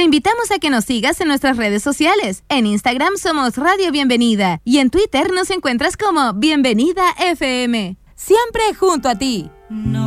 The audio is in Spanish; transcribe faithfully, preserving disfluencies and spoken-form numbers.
invitamos a que nos sigas en nuestras redes sociales. En Instagram somos Radio Bienvenida y en Twitter nos encuentras como Bienvenida F M. Siempre junto a ti. No.